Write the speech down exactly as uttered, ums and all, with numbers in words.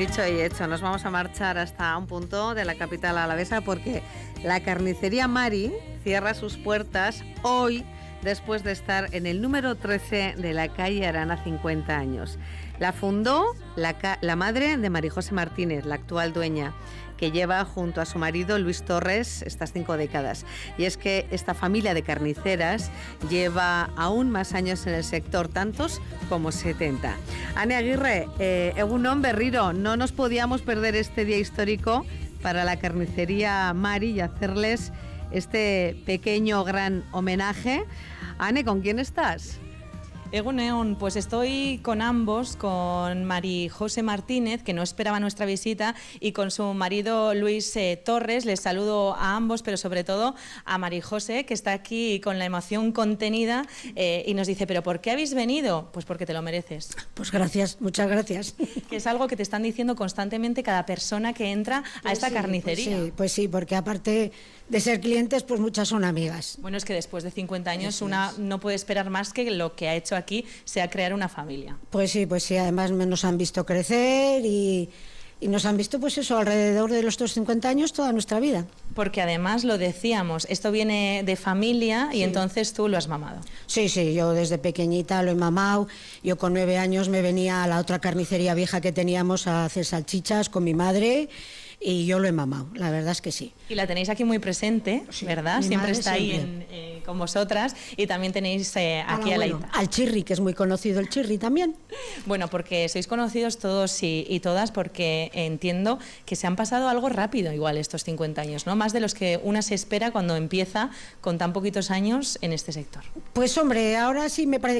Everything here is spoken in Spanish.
Dicho y hecho, nos vamos a marchar hasta un punto de la capital alavesa porque la carnicería Mari cierra sus puertas hoy después de estar en el número trece de la calle Arana, cincuenta años. La fundó la, la madre de María José Martínez, la actual dueña, que lleva junto a su marido Luis Torres estas cinco décadas. Y es que esta familia de carniceras lleva aún más años en el sector, tantos como setenta. Ane Aguirre, eh, egunon berriro, no nos podíamos perder este día histórico para la carnicería Mari y hacerles este pequeño gran homenaje. Ane, ¿con quién estás? Eguneon, pues estoy con ambos, con María José Martínez, que no esperaba nuestra visita, y con su marido Luis eh, Torres. Les saludo a ambos, pero sobre todo a María José, que está aquí con la emoción contenida eh, y nos dice, ¿pero por qué habéis venido? Pues porque te lo mereces. Pues gracias, muchas gracias. Que es algo que te están diciendo constantemente cada persona que entra a pues esta sí, carnicería. Pues sí, pues sí, porque aparte de ser clientes, pues muchas son amigas. Bueno, es que después de cincuenta años Eso una es. no puede esperar más que lo que ha hecho aquí sea crear una familia. Pues sí, pues sí, además nos han visto crecer y, y nos han visto, pues eso, alrededor de los otros cincuenta años toda nuestra vida. Porque además lo decíamos, esto viene de familia y sí. Entonces tú lo has mamado. Sí, sí, yo desde pequeñita lo he mamado. Yo con nueve años me venía a la otra carnicería vieja que teníamos a hacer salchichas con mi madre y yo lo he mamado, la verdad es que sí. Y la tenéis aquí muy presente, sí, ¿verdad? Siempre está siempre. ahí en, eh, con vosotras y también tenéis eh, aquí ah, a bueno, Laita. Al Chirri, que es muy conocido el Chirri también. Bueno, porque sois conocidos todos y, y todas porque entiendo que se han pasado algo rápido igual estos cincuenta años, ¿no? Más de los que una se espera cuando empieza con tan poquitos años en este sector. Pues hombre, ahora sí me parece